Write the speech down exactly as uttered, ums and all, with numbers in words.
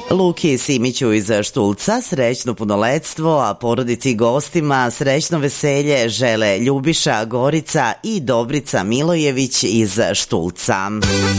Luki Simiću iz Štulca srećno punoletstvo, a porodici i gostima srećno veselje žele Ljubiša, Gorica i Dobrica Milojević iz Štulca.